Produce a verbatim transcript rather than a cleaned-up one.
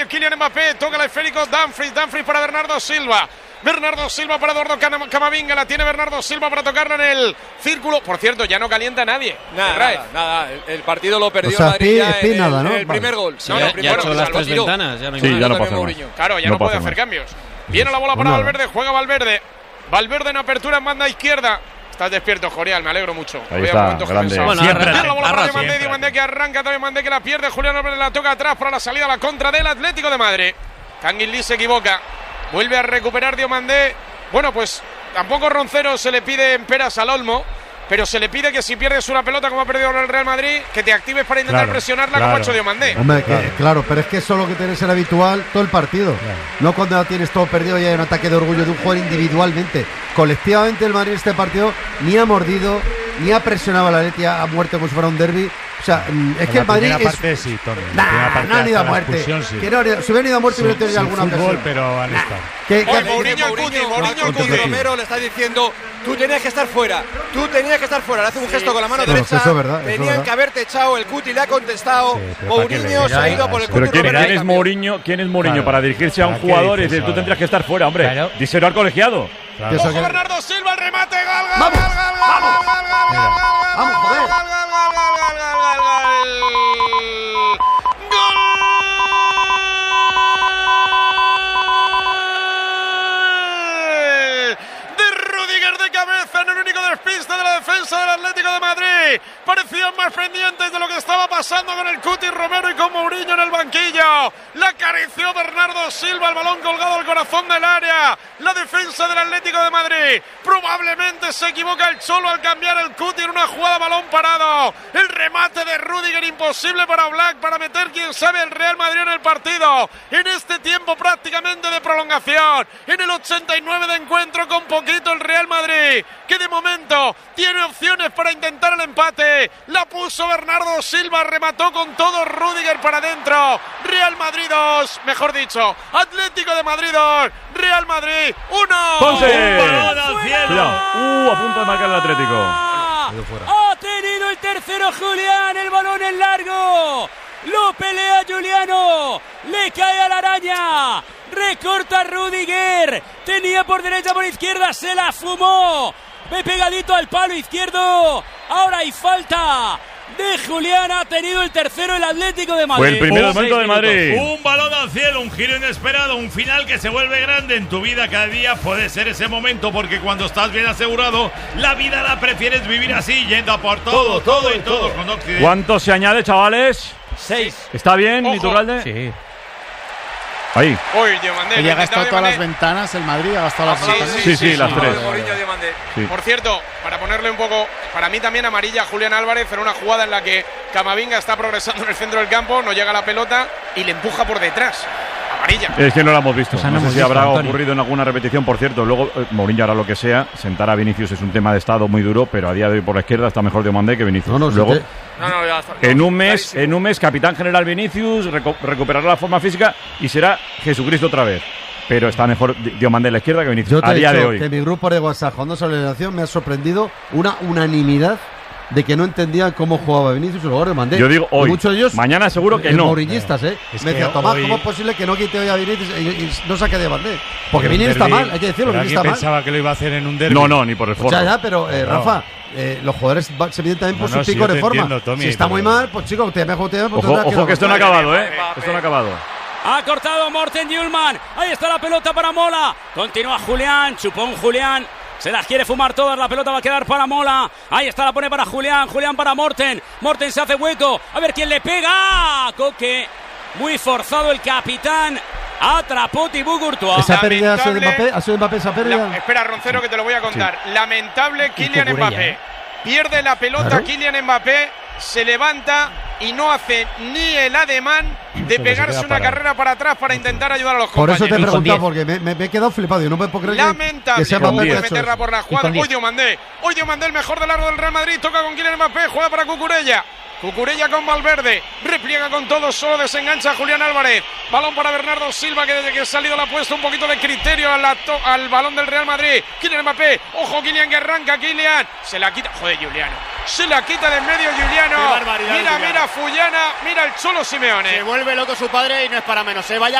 Kylian Mbappé, toca el esférico Dumfries, Dumfries para Bernardo Silva. Bernardo Silva para Eduardo Camavinga, la tiene Bernardo Silva para tocarla en el círculo. Por cierto, ya no calienta nadie. Nada, nada, nada. El, el partido lo perdió o sea, Madrid ya pi, pi, en nada, el, ¿no? el primer gol. Sí, no, ya, el primer ya ha hecho gol, las lo tres tiró. ventanas. Ya no hay Sí, más. ya no puede hacer más. Claro, ya no, no puede hacer hacer más. cambios. Viene la bola para Nada. Valverde, juega Valverde. Valverde en apertura en banda izquierda. Estás despierto, Jorial, me alegro mucho. Ahí Había está, momentos que grande. pensaba. Bueno, Siempre. arra- Viene la bola para arra- Diomandé, siempre. Diomandé que arranca, también Mandé que la pierde. Julián Álvarez la toca atrás para la salida a la contra del Atlético de Madrid. Kangin Lee se equivoca. Vuelve a recuperar Diomandé. Bueno, pues tampoco Roncero se le pide en peras al Olmo, pero se le pide que si pierdes una pelota como ha perdido el Real Madrid, que te actives para intentar Claro, presionarla claro. como ha hecho Diomandé. Hombre, Claro. que, claro, pero es que eso es lo que tiene que ser habitual todo el partido. Claro. No cuando ya tienes todo perdido y hay un ataque de orgullo de un jugador individualmente. Colectivamente el Madrid en este partido ni ha mordido, ni ha presionado a la Leti a muerte como si fuera un derbi. O sea, mm, es En que la el Madrid primera es... parte sí, Tony. En la primera Nah, parte no han ido a hasta la muerte. expulsión, sí. Que no han ido- si hubieran ido a muerte hubiera tenido Sin alguna fútbol, ocasión. pero han Nah. estado. ¿Qué- qué- Oye, Dice Mourinho al Mourinho, Cuti, Mourinho al al Cuti Cuti. Romero le está diciendo: tú tenías que estar fuera, tú tenías que estar fuera. Le hace un gesto con la mano Bueno, derecha. eso es verdad, eso es Tenían verdad. que haberte echado. El Cuti le ha contestado. Sí, pero ¿para qué Mourinho le- se ha ido por el Pero Cuti Pero ¿quién, Romero. quién es Mourinho? ¿Quién es Mourinho Claro. para dirigirse a un ¿Para qué jugador y dices decir tú ahora? tendrías que estar fuera, hombre? Claro. Díselo al colegiado. Claro. Eso Ojo que- Bernardo Silva, el remate, gol, gol, Vamos, gol, gol, gol, vamos. gol, gol, gol, Mira. gol, gol, Vamos, gol, joder. gol, gol, gol, gol, gol, gol, gol. De Rüdiger de cabeza en el único despiste de la defensa del Atlético de Madrid. Parecían más pendientes de lo que estaba pasando con el Cuti Romero y con Mourinho en el banquillo. La acarició Bernardo Silva, el balón colgado al corazón del área. La defensa del Atlético de Madrid. Probablemente se equivoca el Cholo al cambiar el Cuti en una jugada balón parado. El remate de Rüdiger imposible para Black, para meter quién sabe el Real Madrid en el partido. En este tiempo prácticamente de prolongación. En el ochenta y nueve de encuentro con poquito el Real Madrid, que de momento tiene opciones para intentar el empate. La puso Bernardo Silva, remató con todo Rüdiger para adentro. Real Madrid dos, mejor dicho, Atlético de Madrid dos, Real Madrid uno. ¡Ponce! ¡Un balón al cielo! Cuidado. Uh, a punto de marcar el Atlético. Ha tenido el tercero Julián, el balón en largo. Lo pelea Juliano, le cae a la araña, recorta Rüdiger, tenía por derecha, por izquierda, se la fumó, ve pegadito al palo izquierdo, ahora hay falta de Julián, ha tenido el tercero el Atlético de Madrid. Fue el primer Un momento seis de Madrid. minutos. Un balón al cielo, un giro inesperado, un final que se vuelve grande en tu vida cada día. Puede ser ese momento porque cuando estás bien asegurado, la vida la prefieres vivir así, yendo a por todo, todo, y todo. Con Occidente. ¿Cuánto se añade, chavales? Seis. ¿Está bien, Ojo. Iturralde? Sí. Ahí. Uy, Diomandé. Oye, lo ha gastado intentaba todas las Diomandé. ventanas el Madrid, ha gastado las Sí, ventanas. Sí, sí, las tres. Mourinho Diomandé. Sí. Por cierto, para ponerle un poco, para mí también amarilla a Julián Álvarez en una jugada en la que Camavinga está progresando en el centro del campo, no llega la pelota y le empuja por detrás. Amarilla. Es que no lo hemos visto. O sea, no no sé hemos si visto, habrá Antonio. ocurrido en alguna repetición. Por cierto, luego eh, Mourinho hará lo que sea. Sentar a Vinicius es un tema de estado muy duro, pero a día de hoy por la izquierda está mejor Diomandé que Vinicius. No, no, si luego, te- No, no, ya está. en No, un mes, clarísimo. en un mes, capitán general Vinicius reco- recuperará la forma física y será Jesucristo otra vez. Pero está mejor Di- Diomandé en la izquierda que Vinicius Yo te a he día dicho de hoy. que mi grupo de WhatsApp, cuando salió la elección, me ha sorprendido una unanimidad de que no entendían cómo jugaba Vinicius y luego le mandé. Yo digo Y hoy. muchos de ellos, Mañana seguro que eh, no. mourinhistas, ¿eh? Es me que decía, Tomás, hoy- ¿cómo es posible que no quite hoy a Vinicius y, y no saque de Bandé? Porque En un Vinicius está derbi, mal, hay que decirlo, pero Vinicius ¿alguien está mal. pensaba que lo iba a hacer en un derbi? No, no, ni por el Pues forro. ya, ya, pero eh, No. Rafa, eh, los jugadores va- se miden también por No, no, su si pico yo de te forma. entiendo, Tommy, si está muy pero- mal, pues chico, te mejor te pues Ojo, tendrás ojo que esto no ha romper. acabado, ¿eh? Mbappé. Esto no ha acabado. Ha cortado Morten Hjulmand. Ahí está la pelota para Mola. Continúa Julián. Chupón Julián. Se las quiere fumar todas. La pelota va a quedar para Mola. Ahí está, la pone para Julián. Julián para Morten. Morten se hace hueco. A ver quién le pega. Coque. Muy forzado el capitán. Atrapó Thibaut Courtois. ¿Esa pérdida ha sido de Lamentable. Mbappé? ¿Ha sido de Mbappé esa pérdida? La- espera, Roncero, que te lo voy a contar. Lamentable Kylian Cucurella, Mbappé. ¿eh? Pierde la pelota Claro. Kylian Mbappé, se levanta y no hace ni el ademán de se pegarse queda una parado. carrera para atrás para intentar ayudar a los Por eso te he compañeros. preguntado, porque me, me- me he quedado flipado. Yo no me puedo creer que- Lamentable. que sea Con Mbappé que diez. ha hecho meterla eso. por la Y jugada. con diez. Hoy Diomandé. Hoy Diomandé, el mejor del largo del Real Madrid. Toca con Kylian Mbappé. Juega para Cucurella. Cucurella con Valverde. Repliega con todo. Solo desengancha Julián Álvarez. Balón para Bernardo Silva, que desde que ha salido le ha puesto un poquito de criterio a la to- al balón del Real Madrid. Kylian Mbappé. Ojo, Kylian que arranca. Kylian. Se la quita. Joder, Juliano. Se la quita de en medio Juliano. Qué barbaridad, Mira, Juliano. mira, Fullana. Mira el Cholo Simeone. Se vuelve loco su padre y no es para menos. Se vaya